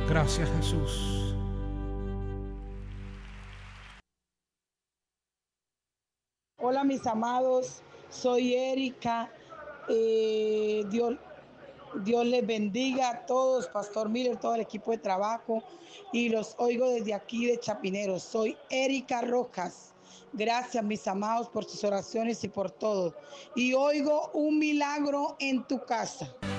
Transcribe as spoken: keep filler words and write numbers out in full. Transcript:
Gracias, Jesús. Hola, mis amados, soy Erika. Eh, Dios, Dios les bendiga a todos, Pastor Miller, todo el equipo de trabajo, y los oigo desde aquí de Chapinero. Soy Erika Rojas. Gracias, mis amados, por sus oraciones y por todo. Y oigo un milagro en tu casa.